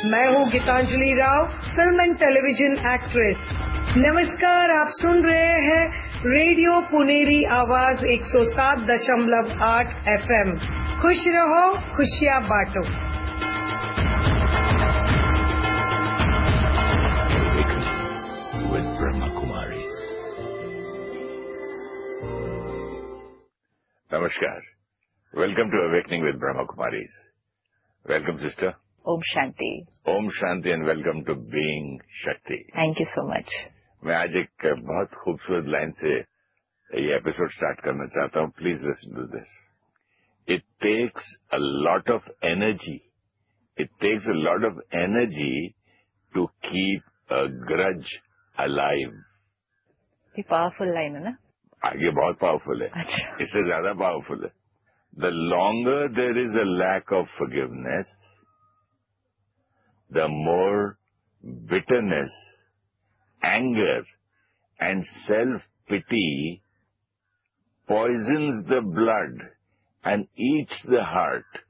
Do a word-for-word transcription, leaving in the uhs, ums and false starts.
मैं हूँ Geetanjali Rao, film and television actress. नमस्कार, आप सुन रहे हैं रेडियो पुनेरी आवाज एक सौ सात दशमलव आठ एफएम। खुश रहो, खुशियाँ बांटो। With Brahma Kumaris. Namaskar. Welcome to Awakening with Brahma Kumaris. Welcome, sister. Om Shanti. Om Shanti and welcome to Being Shakti. Thank you so much. मैं आज एक बहुत खूबसूरत लाइन से ये एपिसोड स्टार्ट करना चाहता हूँ. Please listen to this. It takes a lot of energy. It takes a lot of energy to keep a grudge alive. ये पावरफुल लाइन है ना? आगे बहुत पावरफुल है. अच्छा. इससे ज्यादा पावरफुल है. The longer there is a lack of forgiveness, the more bitterness, anger, and self-pity poisons the blood and eats the heart